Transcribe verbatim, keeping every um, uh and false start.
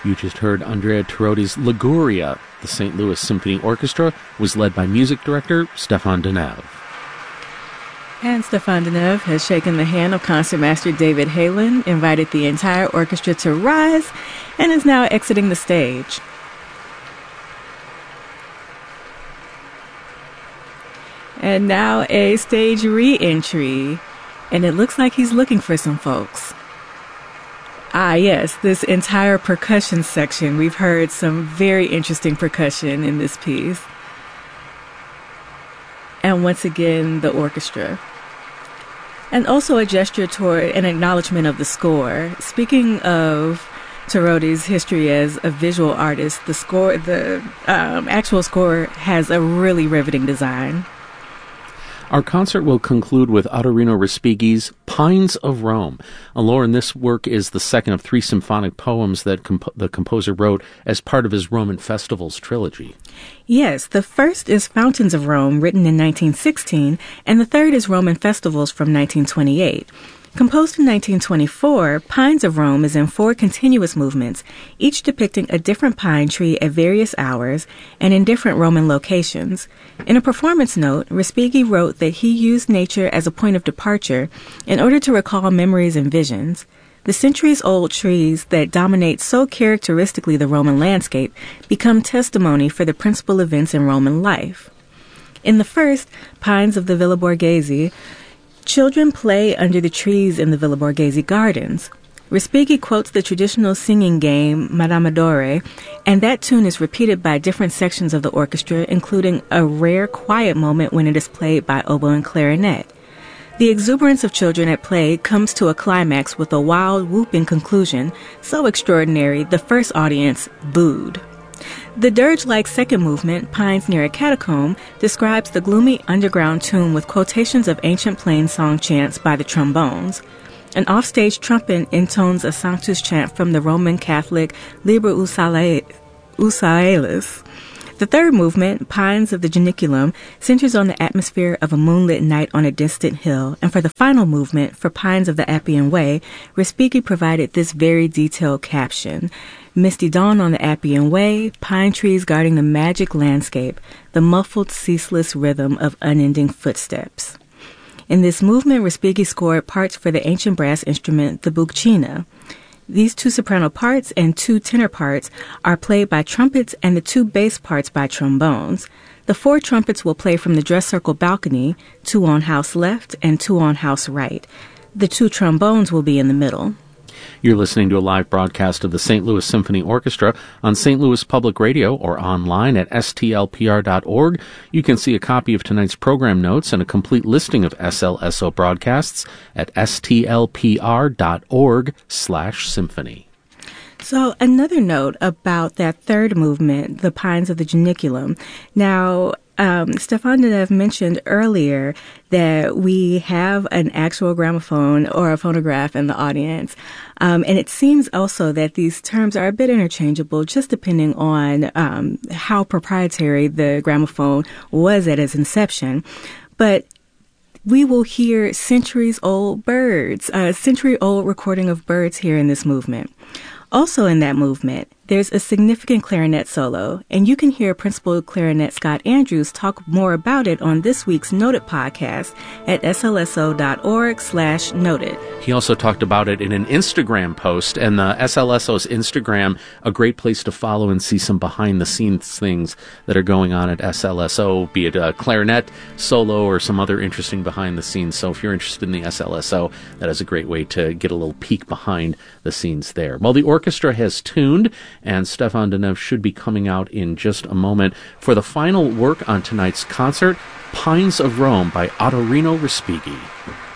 You just heard Andrea Tarotti's Liguria. The Saint Louis Symphony Orchestra was led by music director Stéphane Deneuve. And Stéphane Deneuve has shaken the hand of concertmaster David Halen, invited the entire orchestra to rise, and is now exiting the stage. And now a stage re-entry, and it looks like he's looking for some folks. Ah, yes, this entire percussion section. We've heard some very interesting percussion in this piece. And once again, the orchestra. And also a gesture toward an acknowledgement of the score. Speaking of Tarotti's history as a visual artist, the score, the um, actual score has a really riveting design. Our concert will conclude with Ottorino Respighi's Pines of Rome. Uh, Lauren, this work is the second of three symphonic poems that comp- the composer wrote as part of his Roman Festivals trilogy. Yes, the first is Fountains of Rome, written in nineteen sixteen, and the third is Roman Festivals from nineteen twenty-eight. Composed in nineteen twenty-four, Pines of Rome is in four continuous movements, each depicting a different pine tree at various hours and in different Roman locations. In a performance note, Respighi wrote that he used nature as a point of departure in order to recall memories and visions. The centuries-old trees that dominate so characteristically the Roman landscape become testimony for the principal events in Roman life. In the first, Pines of the Villa Borghese, children play under the trees in the Villa Borghese gardens. Respighi quotes the traditional singing game Madama and that tune is repeated by different sections of the orchestra, including a rare quiet moment when it is played by oboe and clarinet. The exuberance of children at play comes to a climax with a wild, whooping conclusion, so extraordinary the first audience booed. The dirge-like second movement, Pines Near a Catacomb, describes the gloomy underground tomb with quotations of ancient plain song chants by the trombones. An offstage trumpet intones a Sanctus chant from the Roman Catholic Liber Usaelis. The third movement, Pines of the Janiculum, centers on the atmosphere of a moonlit night on a distant hill, and for the final movement, for Pines of the Appian Way, Respighi provided this very detailed caption: Misty dawn on the Appian Way, pine trees guarding the magic landscape, the muffled, ceaseless rhythm of unending footsteps. In this movement, Respighi scored parts for the ancient brass instrument, the bucina. These two soprano parts and two tenor parts are played by trumpets and the two bass parts by trombones. The four trumpets will play from the dress circle balcony, two on house left and two on house right. The two trombones will be in the middle. You're listening to a live broadcast of the Saint Louis Symphony Orchestra on Saint Louis Public Radio or online at S T L P R dot org. You can see a copy of tonight's program notes and a complete listing of S L S O broadcasts at S T L P R dot org slash symphony. So another note about that third movement, the Pines of the Janiculum. Now, Um, Stéphane Deneuve mentioned earlier that we have an actual gramophone or a phonograph in the audience. Um, and it seems also that these terms are a bit interchangeable, just depending on um, how proprietary the gramophone was at its inception. But we will hear centuries-old birds, a century-old recording of birds here in this movement. Also in that movement, there's a significant clarinet solo, and you can hear Principal Clarinet Scott Andrews talk more about it on this week's Noted podcast at S L S O dot org slash noted. He also talked about it in an Instagram post, and the S L S O's Instagram, a great place to follow and see some behind-the-scenes things that are going on at S L S O, be it a clarinet solo or some other interesting behind-the-scenes. So if you're interested in the S L S O, that is a great way to get a little peek behind the scenes there. Well, the orchestra has tuned, and Stéphane Deneuve should be coming out in just a moment for the final work on tonight's concert, Pines of Rome by Ottorino Respighi.